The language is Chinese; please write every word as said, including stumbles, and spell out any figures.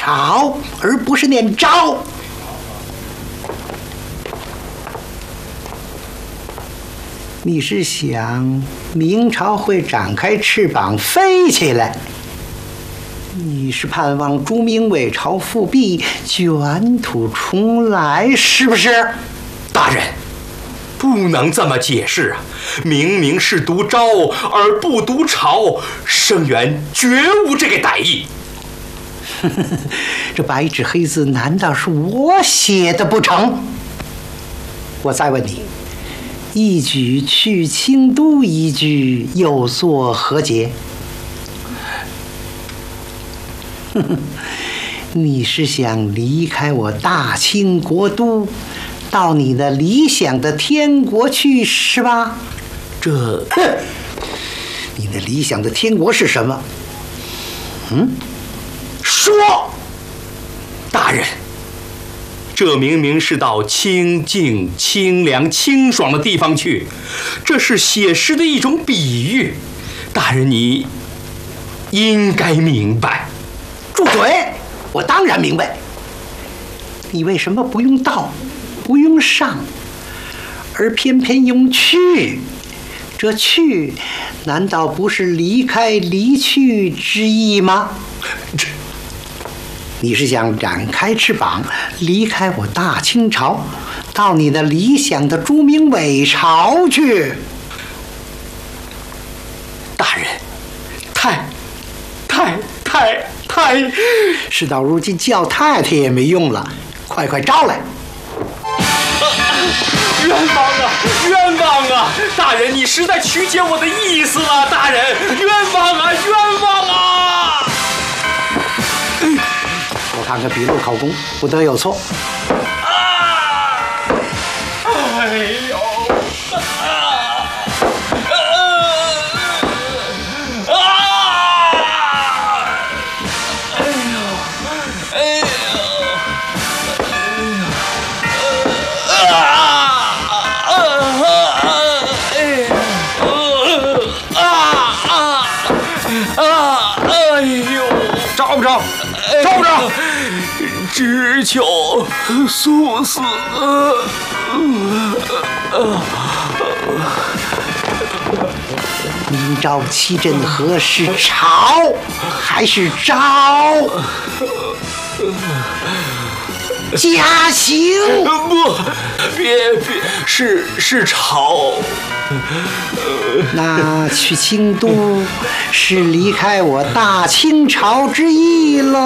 朝，而不是念招。你是想明朝会展开翅膀飞起来？你是盼望朱明伟朝复辟，卷土重来，是不是？ 大人，不能这么解释啊！明明是读招而不读朝，生源绝无这个歹意。 这白纸黑字难道是我写的不成？我再问你，一举去清都一举，又作何解？你是想离开我大清国都，到你的理想的天国去，是吧？ 这， 你的理想的天国是什么？嗯， 说，大人，这明明是到清静、清凉、清爽的地方去，这是写诗的一种比喻。大人，你应该明白。 住嘴！我当然明白。你为什么不用到，不用上，而偏偏用去？这去，难道不是离开、离去之意吗？ 这， 你是想展开翅膀，离开我大清朝，到你的理想的朱明伟朝去？ 大人，太，太，太。太， 事到如今叫太太也没用了，快快招来！ 冤枉啊，冤枉啊！大人，你实在曲解我的意思了，大人，冤枉啊，冤枉啊！ 我看看笔录口供，不得有错。 啊！哎呦！ 招不招？招不招？ 只求速死。 明朝七镇河是朝还是招？加刑！ 不，别别，是是朝。 那去清都是离开我大清朝之意了。